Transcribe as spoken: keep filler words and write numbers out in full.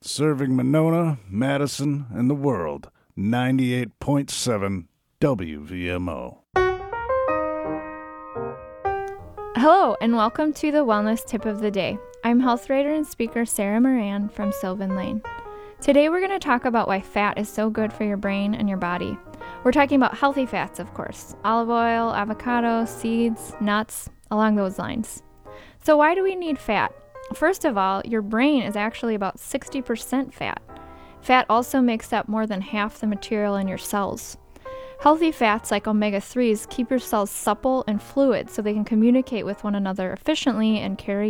Serving Monona, Madison, and the world. ninety-eight point seven W V M O. Hello, and welcome to the Wellness Tip of the Day. I'm health writer and speaker Sarah Moran from Sylvan Lane. Today we're going to talk about why fat is so good for your brain and your body. We're talking about healthy fats, of course. Olive oil, avocado, seeds, nuts, along those lines. So why do we need fat? First of all, your brain is actually about sixty percent fat. Fat also makes up more than half the material in your cells. Healthy fats like omega threes keep your cells supple and fluid so they can communicate with one another efficiently and carry